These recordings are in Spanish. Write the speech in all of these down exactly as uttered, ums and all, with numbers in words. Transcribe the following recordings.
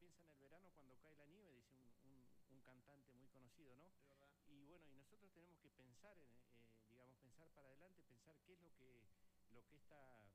piensa en el verano cuando cae la nieve, dice un, un, un cantante muy conocido, ¿no? De verdad. Y bueno, y nosotros tenemos que pensar, en, eh, digamos, pensar para adelante, pensar qué es lo que, lo que esta,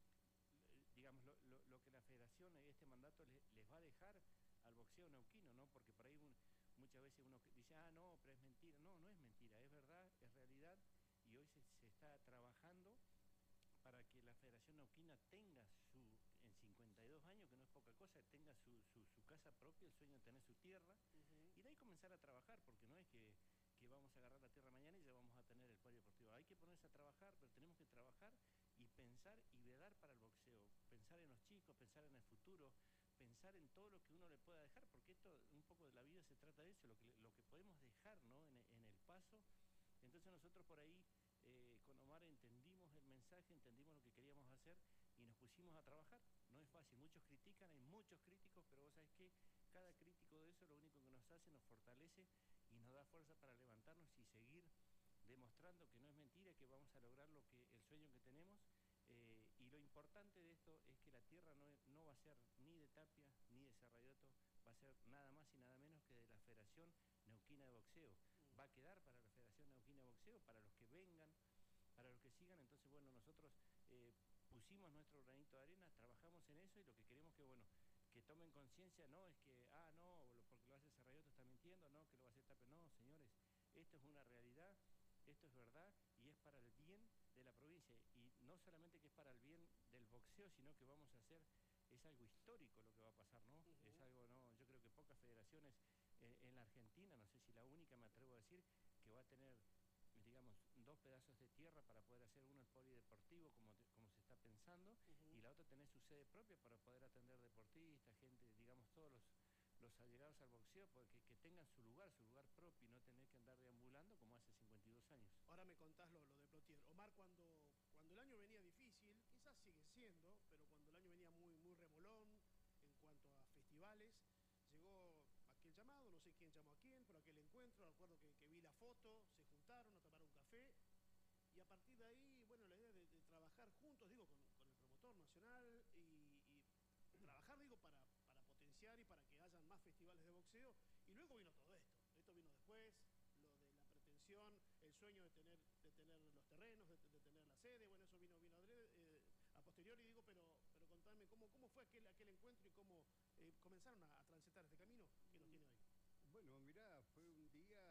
digamos, lo, lo, lo que la federación, este mandato les, les va a dejar al boxeo neuquino, ¿no? Porque por ahí un, muchas veces uno dice, ah, no, pero es mentira. No, no es mentira, es verdad, es realidad, y hoy se, se está trabajando para que la Federación Neuquina tenga su, en cincuenta y dos años, que no es poca cosa, tenga su, su, su casa propia, el sueño de tener su tierra, uh-huh. Y de ahí comenzar a trabajar, porque no es que, que vamos a agarrar la tierra mañana y ya vamos a tener el polideportivo. Hay que ponerse a trabajar, pero tenemos que trabajar y pensar y vedar para el boxeo, pensar en los chicos, pensar en el futuro, pensar en todo lo que uno le pueda dejar, porque esto, un poco de la vida se trata de eso, lo que, lo que podemos dejar, ¿no? en, en el paso. Entonces nosotros por ahí, eh, con Omar entendimos el mensaje, entendimos lo que queríamos hacer y nos pusimos a trabajar. No es fácil, muchos critican, hay muchos críticos, pero vos sabés que cada crítico de eso lo único que nos hace, nos fortalece y nos da fuerza para levantarnos y seguir demostrando que no es mentira, que vamos a lograr lo que, el sueño que tenemos. Eh, y lo importante de esto es que la tierra no, no va a ser ni de Tapia ni de Sarrayoto, va a ser nada más y nada menos que de la Federación Neuquina de Boxeo. Va a quedar para la Federación Neuquina de Boxeo, para los que vengan, para los que sigan. Entonces, bueno, nosotros eh, pusimos nuestro granito de arena, trabajamos en eso y lo que queremos que, bueno, que tomen conciencia, no es que, ah, no, porque lo hace Sarrayoto está mintiendo, no, que lo va a hacer Tapia. No, señores, esto es una realidad, esto es verdad y es para el bien de la provincia. Y no solamente que es para el bien del boxeo, sino que vamos a hacer, es algo histórico lo que va a pasar, ¿no? Uh-huh. Es algo, no, yo creo que pocas federaciones eh, en la Argentina, no sé si la única, me atrevo a decir, que va a tener, digamos, dos pedazos de tierra para poder hacer uno el polideportivo como, te, como se está pensando, uh-huh. Y la otra tener su sede propia para poder atender deportistas, gente, digamos, todos los, los allegados al boxeo, porque que tengan su lugar, su lugar propio y no tener que andar deambulando como hace cincuenta y dos años. Ahora me contás lo, lo de Plotier. Omar, cuando, cuando el año venía difícil, quizás sigue siendo, pero cuando el año venía muy, muy remolón en cuanto a festivales, llegó aquel llamado, no sé quién llamó a quién, pero aquel encuentro, recuerdo que, que vi la foto, se juntaron a tomar un café, y a partir de ahí, bueno, la idea de, de trabajar juntos, digo, con, con el promotor nacional y, y trabajar, digo, para, para potenciar y para que hayan más festivales de boxeo, y luego vino todo esto, esto vino después, lo de la pretensión, el sueño de tener, de tener los terrenos, de, de tener la sede, bueno, eso vino, vino adrede, eh, a posteriori, digo, pero, pero contadme cómo, cómo fue aquel, aquel encuentro y cómo eh, comenzaron a, a transitar este camino que nos tiene hoy. Bueno, mirá, fue un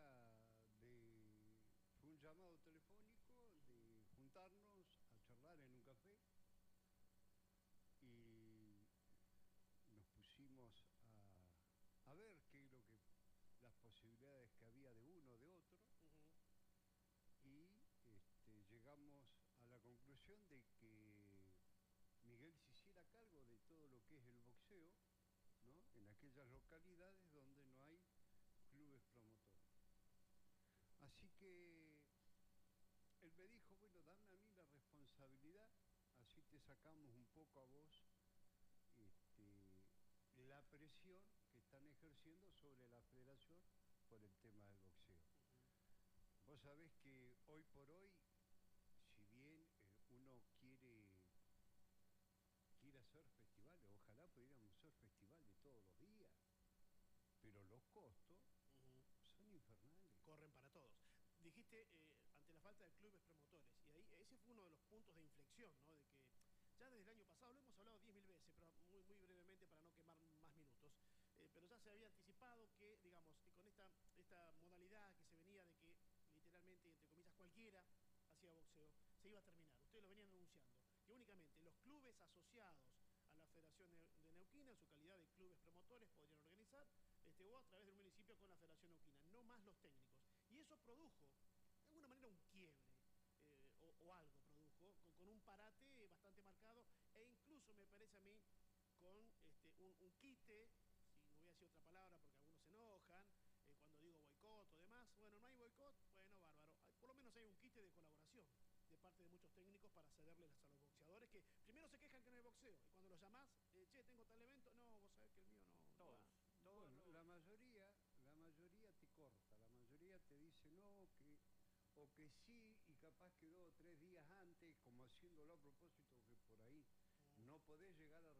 día de... fue un llamado telefónico de juntarnos a charlar en un café y nos pusimos a, a ver qué es lo que las posibilidades que había de uno o de otro, uh-huh. Y este, llegamos a la conclusión de que Miguel se hiciera cargo de todo lo que es el boxeo, ¿no? En aquellas localidades donde no hay clubes promotores. Así que él me dijo, bueno, dame a mí la responsabilidad, así te sacamos un poco a vos este, la presión que están ejerciendo sobre la federación por el tema del boxeo. Uh-huh. Vos sabés que hoy por hoy, si bien eh, uno quiere, quiere hacer festivales, ojalá pudiéramos hacer festivales de todos los días, pero los costos uh-huh. son infernales. Corren para todos. Dijiste, eh, ante la falta de clubes promotores, y ahí ese fue uno de los puntos de inflexión, ¿no? De que ya desde el año pasado, lo hemos hablado diez mil veces, pero muy, muy brevemente para no quemar más minutos, eh, pero ya se había anticipado que, digamos, que con esta, esta modalidad que se venía de que literalmente, entre comillas, cualquiera hacía boxeo, se iba a terminar. Ustedes lo venían anunciando, que únicamente los clubes asociados a la Federación de Neuquina, en su calidad de clubes promotores, podrían organizar, este, o a través del municipio con la Federación Neuquina, no más los técnicos. Y eso produjo, de alguna manera, un quiebre, eh, o, o algo produjo, con, con un parate bastante marcado, e incluso, me parece a mí, con este, un, un quite, si no voy a decir otra palabra porque algunos se enojan, eh, cuando digo boicot o demás, bueno, no hay boicot, bueno, bárbaro, por lo menos hay un quite de colaboración de parte de muchos técnicos para cederles a los boxeadores que primero se quejan que no hay boxeo y cuando los llamás, eh, che, tengo tal evento, no, vos sabés que el mío no. Todos, no todos. Bueno, la mayoría, la mayoría te corta, la mayoría te dice no, que o que sí y capaz que dos o tres días antes, como haciéndolo a propósito que por ahí no podés llegar